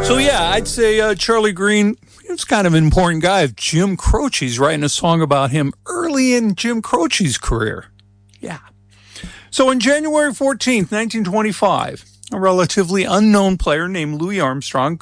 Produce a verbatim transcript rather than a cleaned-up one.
So yeah, I'd say uh, Charlie Green, he was kind of an important guy. If Jim Croce's writing a song about him early in Jim Croce's career. Yeah. So on January fourteenth, nineteen twenty-five, a relatively unknown player named Louis Armstrong